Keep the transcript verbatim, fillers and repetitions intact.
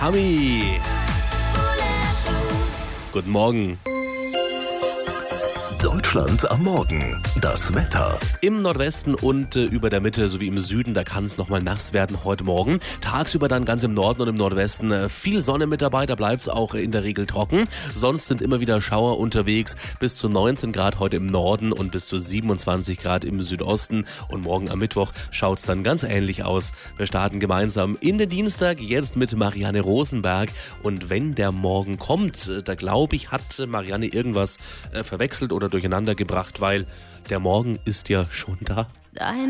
Hami. Guten Morgen. Deutschland am Morgen. Das Wetter. Im Nordwesten und äh, über der Mitte sowie im Süden, da kann es nochmal nass werden heute Morgen. Tagsüber dann ganz im Norden und im Nordwesten äh, viel Sonne mit dabei, da bleibt es auch äh, in der Regel trocken. Sonst sind immer wieder Schauer unterwegs, bis zu neunzehn Grad heute im Norden und bis zu siebenundzwanzig Grad im Südosten. Und morgen am Mittwoch schaut es dann ganz ähnlich aus. Wir starten gemeinsam in den Dienstag, jetzt mit Marianne Rosenberg. Und wenn der Morgen kommt, äh, da glaube ich, hat Marianne irgendwas äh, verwechselt oder durcheinander gebracht, weil der Morgen ist ja schon da. Deine